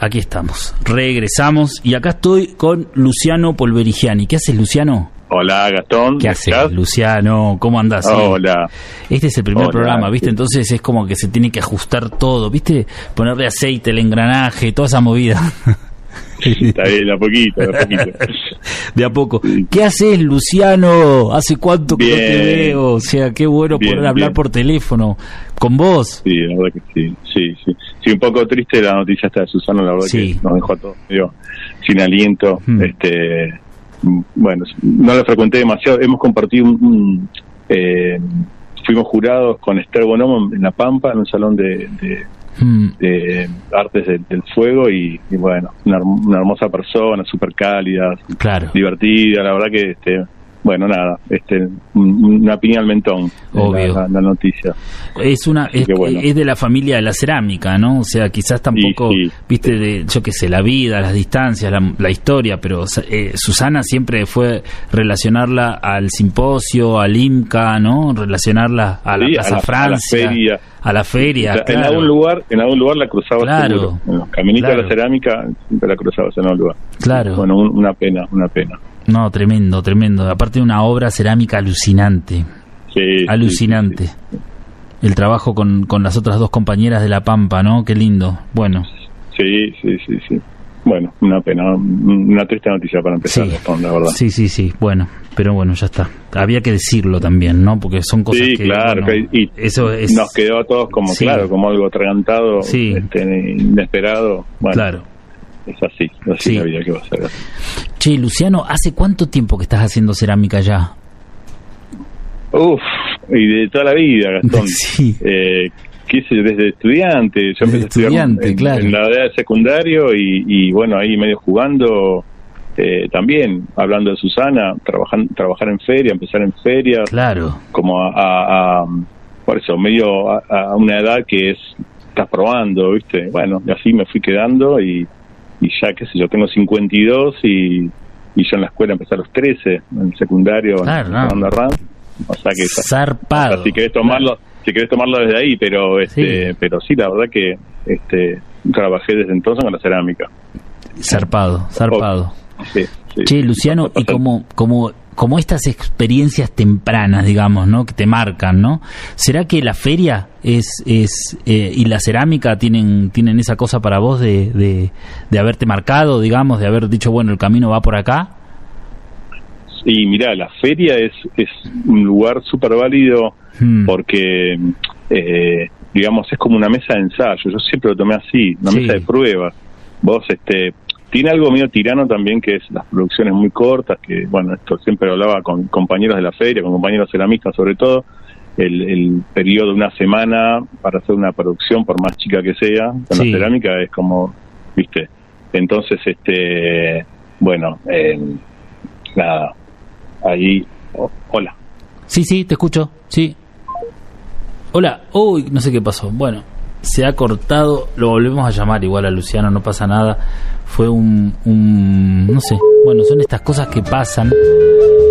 aquí estamos, regresamos y acá estoy con Luciano Polverigiani. ¿Qué haces, Luciano? Hola, Gastón. ¿Qué haces, Luciano? ¿Cómo andás? Hola. Este es el primer programa, ¿viste? Entonces es como que se tiene que ajustar todo, ¿viste? Ponerle aceite, el engranaje, toda esa movida. Está bien, de a poquito. De a poco. ¿Qué haces, Luciano? ¿Hace cuánto que no te veo? O sea, qué bueno poder hablar por teléfono con vos. Sí, la verdad que sí. Sí, un poco triste la noticia esta de Susana, la verdad que nos dejó a todos medio sin aliento. Bueno, no lo frecuenté demasiado. Hemos compartido fuimos jurados con Esther Bonomo en La Pampa, en un salón de artes del fuego y bueno, una hermosa persona, súper cálida, divertida, la verdad que bueno, nada, una piña al mentón. Obvio. La noticia. Es de la familia de la cerámica, ¿no? O sea, quizás tampoco, viste, yo qué sé, la vida, las distancias, la historia, pero Susana siempre fue relacionarla al simposio, al IMCA, ¿no? Relacionarla a la Plaza Francia, a la feria. O sea, en algún lugar la cruzabas seguro. En los caminitos de la cerámica siempre la cruzabas en algún lugar. Claro. Bueno, una pena. No, tremendo. Aparte de una obra cerámica alucinante. Sí. Alucinante. Sí. El trabajo con las otras dos compañeras de La Pampa, ¿no? Qué lindo. Bueno. Sí. Bueno, una pena. Una triste noticia para empezar, la verdad. Sí. Bueno, pero bueno, ya está. Había que decirlo también, ¿no? Porque son cosas que... claro. Bueno, y eso nos quedó a todos como, como algo atragantado, inesperado. Bueno. Claro. Es así la vida que va a ser. Che, Luciano, ¿hace cuánto tiempo que estás haciendo cerámica ya? Y de toda la vida, Gastón. Sí. ¿Qué sé yo? Desde estudiante. Yo empecé a estudiar en la edad de secundario y bueno, ahí medio jugando, también hablando de Susana, trabajar en feria, empezar en feria. Claro. Como por eso, medio a una edad que estás probando, ¿viste? Bueno, y así me fui quedando y ya, qué sé yo, tengo 52 y yo en la escuela empecé a los 13, en el secundario, jugando a RAM. O sea que... Zarpado. O sea, si querés tomarlo desde ahí, pero pero sí, la verdad que trabajé desde entonces con la cerámica. Zarpado. Sí. Che, Luciano, y como estas experiencias tempranas, digamos, ¿no? Que te marcan, ¿no? ¿Será que la feria y la cerámica tienen esa cosa para vos de haberte marcado, digamos, de haber dicho, bueno, el camino va por acá? Sí, mirá, la feria es un lugar súper válido porque, digamos, es como una mesa de ensayo. Yo siempre lo tomé así, una mesa de pruebas. Vos, tiene algo medio tirano también, que es las producciones muy cortas, que, bueno, esto siempre hablaba con compañeros de la feria, con compañeros ceramistas sobre todo, el periodo de una semana para hacer una producción, por más chica que sea, con la cerámica es como, ¿viste? Entonces, bueno, nada, ahí, hola. Sí, te escucho, sí. Hola, no sé qué pasó, bueno. Se ha cortado, lo volvemos a llamar igual a Luciano, no pasa nada. Fue no sé, bueno, son estas cosas que pasan.